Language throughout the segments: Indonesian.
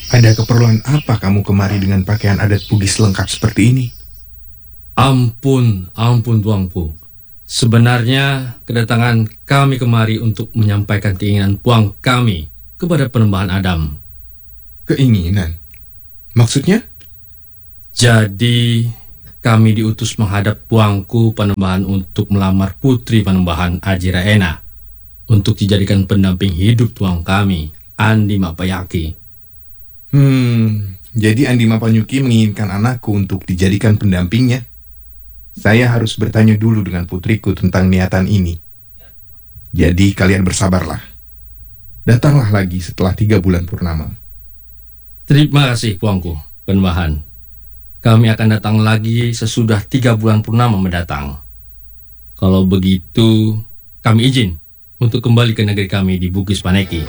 Ada keperluan apa kamu kemari dengan pakaian adat Bugis lengkap seperti ini? Ampun, ampun tuangku. Sebenarnya kedatangan kami kemari untuk menyampaikan keinginan puang kami kepada Penembahan Adam. Keinginan? Maksudnya? Jadi kami diutus menghadap puangku Penembahan untuk melamar putri Penembahan Aji Raena untuk dijadikan pendamping hidup tuang kami, Andi Mapayaki. Jadi Andi Mapanyuki menginginkan anakku untuk dijadikan pendampingnya. Saya harus bertanya dulu dengan putriku tentang niatan ini. Jadi kalian bersabarlah. Datanglah lagi setelah 3 bulan purnama. Terima kasih puangku Penembahan. Kami akan datang lagi sesudah 3 bulan purnama mendatang. Kalau begitu, kami izin untuk kembali ke negeri kami di Bugis Paneki.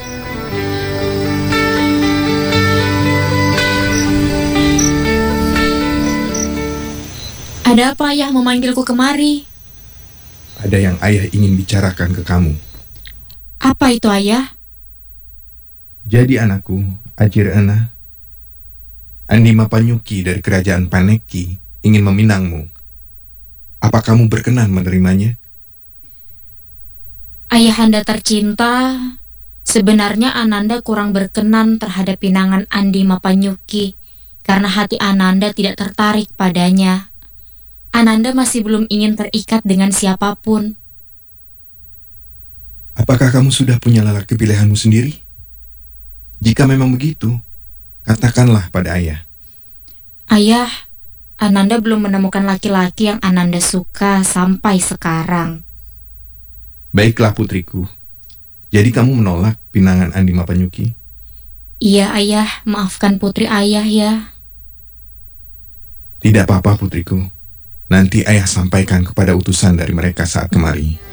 Ada apa ayah memanggilku kemari? Ada yang ayah ingin bicarakan ke kamu. Apa itu ayah? Jadi anakku, Aji Raena, Andi Mapanyuki dari kerajaan Paneki ingin meminangmu. Apa kamu berkenan menerimanya? Ayahanda tercinta, sebenarnya Ananda kurang berkenan terhadap pinangan Andi Mapanyuki karena hati Ananda tidak tertarik padanya. Ananda masih belum ingin terikat dengan siapapun. Apakah kamu sudah punya lelaki pilihanmu sendiri? Jika memang begitu, katakanlah pada ayah. Ayah, Ananda belum menemukan laki-laki yang Ananda suka sampai sekarang. Baiklah putriku. Jadi kamu menolak pinangan Andi Mapanyuki? Iya ayah, maafkan putri ayah ya. Tidak apa-apa putriku. Nanti ayah sampaikan kepada utusan dari mereka saat kemari.